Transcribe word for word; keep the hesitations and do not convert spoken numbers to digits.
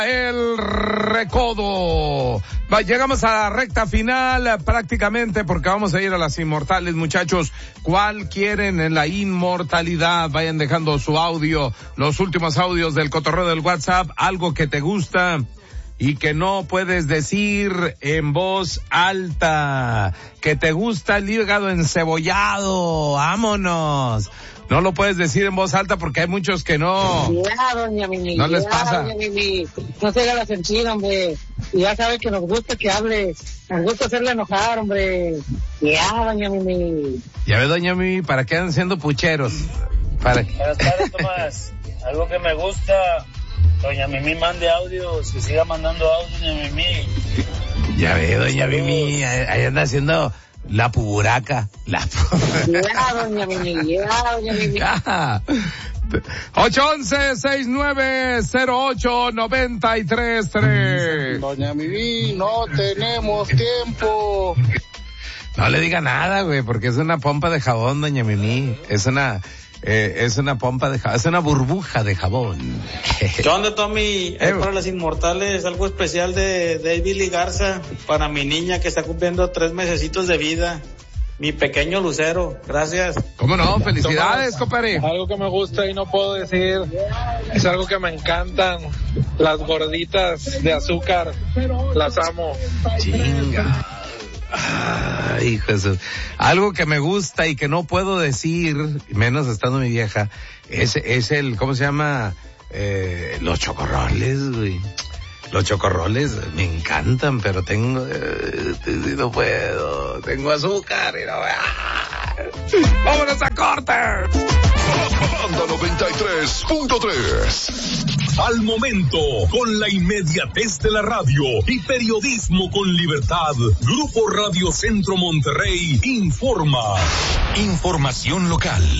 El Recodo. Va, llegamos a la recta final prácticamente porque vamos a ir a las inmortales, muchachos. ¿Cuál quieren en la inmortalidad? Vayan dejando su audio, los últimos audios del cotorreo del WhatsApp, algo que te gusta y que no puedes decir en voz alta, que te gusta el hígado encebollado, vámonos. No lo puedes decir en voz alta porque hay muchos que no. Ya, doña Mimi. No les ya, pasa. Doña Mimi. No se haga la sentida, hombre. Y ya sabe que nos gusta que hable. Nos gusta hacerle enojar, hombre. Ya, doña Mimi. Ya ve, doña Mimi, ¿para qué andan siendo pucheros? Para... Buenas tardes, Tomás. Algo que me gusta, doña Mimi mande audios, que siga mandando audios, doña Mimi. Ya ve, doña Mimi, ahí anda haciendo la puraca. La Ya, doña Mimi, ya, doña Mimi. ocho once, sesenta y nueve, cero ocho, noventa y tres, tres. Doña Mimi, no tenemos tiempo. No le diga nada, güey, porque es una pompa de jabón, doña Mimi. Es una... Eh, es una pompa de jabón, es una burbuja de jabón. ¿Qué onda, Tommy? Es Eh, para las inmortales algo especial de David Lee Garza, para mi niña que está cumpliendo tres mesecitos de vida, mi pequeño lucero. Gracias. ¿Cómo no? Felicidades, compadre. Algo que me gusta y no puedo decir, es algo que me encantan, las gorditas de azúcar, las amo. Chinga. Ay, Jesús. Algo que me gusta y que no puedo decir, menos estando mi vieja, es, es el, ¿cómo se llama? Eh, los chocorroles, güey. Los chocorroles me encantan, pero tengo, eh, no puedo, tengo azúcar y no voy a... ¡Vámonos a corte! Banda noventa y tres punto tres. Al momento, con la inmediatez de la radio y periodismo con libertad, Grupo Radio Centro Monterrey informa. Información local.